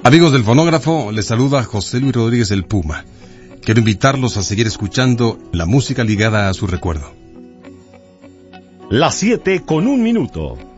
Amigos del fonógrafo, les saluda José Luis Rodríguez el Puma. Quiero invitarlos a seguir escuchando la música ligada a su recuerdo. Las 7:01.